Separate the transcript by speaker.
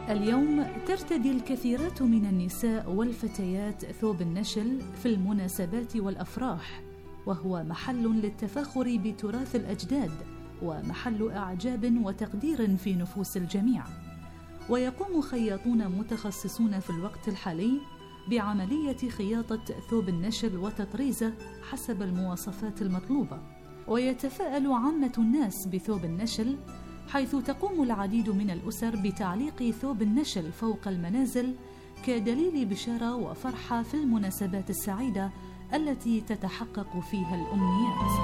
Speaker 1: اليوم ترتدي الكثيرات من النساء والفتيات ثوب النشل في المناسبات والأفراح، وهو محل للتفاخر بتراث الأجداد ومحل إعجاب وتقدير في نفوس الجميع. ويقوم خياطون متخصصون في الوقت الحالي بعملية خياطة ثوب النشل وتطريزه حسب المواصفات المطلوبة. ويتفاءل عامة الناس بثوب النشل، حيث تقوم العديد من الأسر بتعليق ثوب النشل فوق المنازل كدليل بشارة وفرحة في المناسبات السعيدة التي تتحقق فيها الأمنيات.